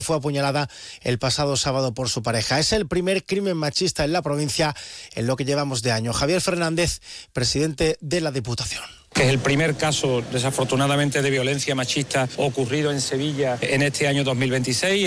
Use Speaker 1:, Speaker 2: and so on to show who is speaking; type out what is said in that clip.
Speaker 1: Fue apuñalada el pasado sábado por su pareja. Es el primer crimen machista en la provincia en lo que llevamos de año. Javier Fernández, presidente de la Diputación.
Speaker 2: Que es el primer caso, desafortunadamente, de violencia machista ocurrido en Sevilla en este año 2026.